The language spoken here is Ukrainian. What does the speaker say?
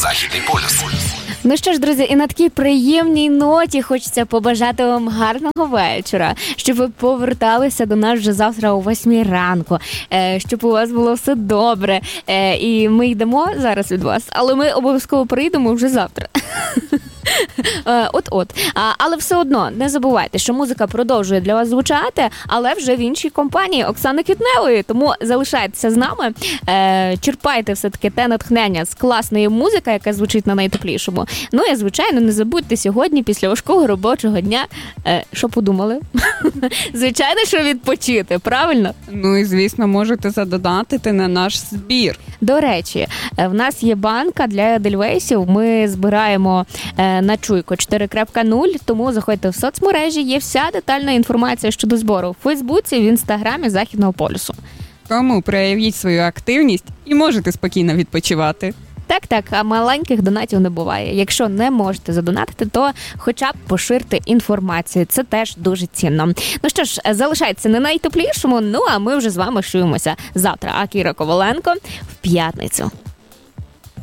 Західний полюс. Ну що ж, друзі, і на такій приємній ноті хочеться побажати вам гарного вечора, щоб ви поверталися до нас вже завтра о 8 ранку, щоб у вас було все добре. І ми йдемо зараз від вас, але ми обов'язково прийдемо вже завтра. Але все одно не забувайте, що музика продовжує для вас звучати, але вже в іншій компанії Оксани Квітневої. Тому залишайтеся з нами, черпайте все-таки те натхнення з класної музики, яка звучить на найтеплішому. Ну і, звичайно, не забудьте сьогодні після важкого робочого дня, що подумали? Звичайно, що відпочити, правильно? Ну і, звісно, можете задонатити на наш збір. До речі, в нас є банка для Едельвейсів. Ми збираємо на Чуйко 4.0, тому заходьте в соцмережі, є вся детальна інформація щодо збору в Фейсбуці, в Інстаграмі Західного полюсу. Тому проявіть свою активність і можете спокійно відпочивати. Так, а маленьких донатів не буває. Якщо не можете задонатити, то хоча б поширте інформацію. Це теж дуже цінно. Ну що ж, залишайтеся на найтеплішому, ну а ми вже з вами чуємося завтра. А Кіра Коваленко в п'ятницю.